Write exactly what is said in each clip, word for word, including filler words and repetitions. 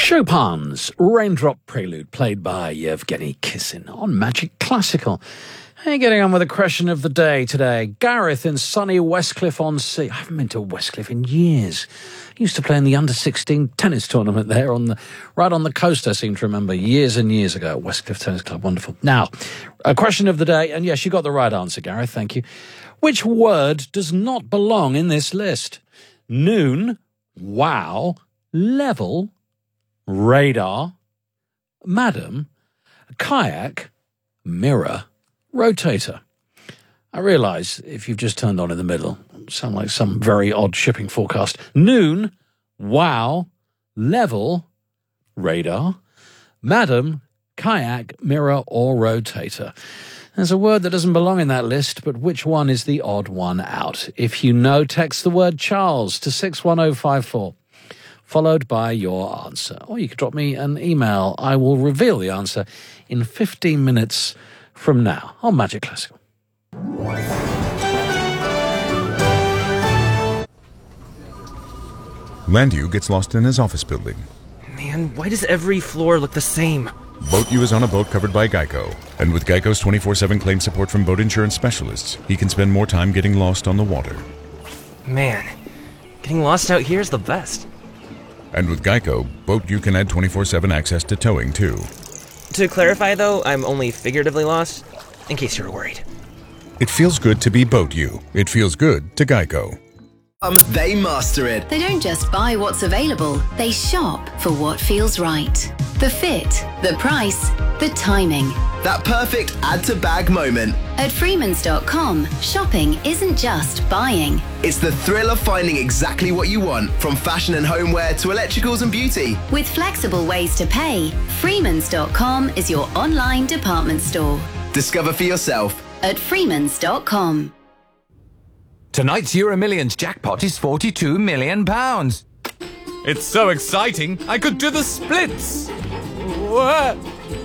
Chopin's Raindrop Prelude, played by Yevgeny Kissin on Magic Classical. How are you getting on with the question of the day today? Gareth in sunny Westcliff-on-Sea. I haven't been to Westcliff in years. I used to play in the under sixteen tennis tournament there, on the right on the coast, I seem to remember, years and years ago at Westcliff Tennis Club. Wonderful. Now, a question of the day, and yes, you got the right answer, Gareth, thank you. Which word does not belong in this list? Noon, wow, level, radar, madam, kayak, mirror, rotator. I realise if you've just turned on in the middle, sound like some very odd shipping forecast. Noon, wow, level, radar, madam, kayak, mirror, or rotator. There's a word that doesn't belong in that list, but which one is the odd one out? If you know, text the word Charles to six one oh five four, followed by your answer. Or you could drop me an email. I will reveal the answer in fifteen minutes from now on Magic Classical. Landu gets lost in his office building. Man, why does every floor look the same? BoatU is on a boat covered by Geico, and with Geico's twenty-four seven claim support from boat insurance specialists, he can spend more time getting lost on the water. Man, getting lost out here is the best. And with Geico, BoatU can add twenty-four seven access to towing, too. To clarify, though, I'm only figuratively lost, in case you were worried. It feels good to be BoatU. It feels good to Geico. Um, they master it. They don't just buy what's available, they shop for what feels right. The fit, the price, the timing. That perfect add-to-bag moment. At Freemans dot com, shopping isn't just buying. It's the thrill of finding exactly what you want, from fashion and homeware to electricals and beauty. With flexible ways to pay, Freemans dot com is your online department store. Discover for yourself at Freemans dot com. Tonight's Euro Millions jackpot is forty-two million pounds. It's so exciting, I could do the splits. What?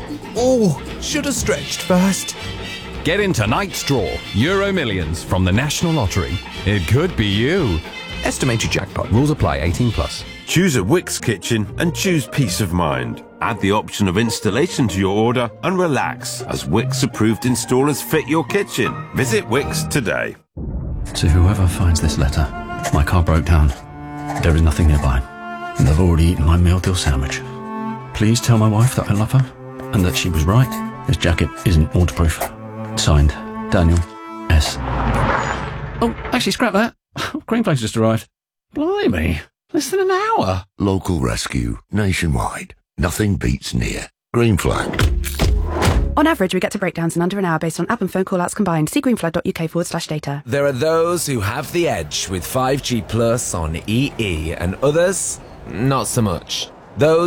Oh, should have stretched first. Get in tonight's draw, Euro Millions from the National Lottery. It could be you. Estimated jackpot. Rules apply. eighteen plus. Choose a Wickes kitchen and choose peace of mind. Add the option of installation to your order and relax as Wickes approved installers fit your kitchen. Visit Wickes today. To whoever finds this letter, my car broke down. There is nothing nearby, and I've already eaten my meal deal sandwich. Please tell my wife that I love her, and that she was right. This jacket isn't waterproof. Signed, Daniel S. Oh, actually, scrap that. Green Flag's just arrived. Blimey, less than an hour. Local rescue, nationwide. Nothing beats near. Green Flag. On average, we get to breakdowns in under an hour based on app and phone call-outs combined. See greenflag.uk forward slash data. There are those who have the edge with five G Plus on E E, and others, not so much. Those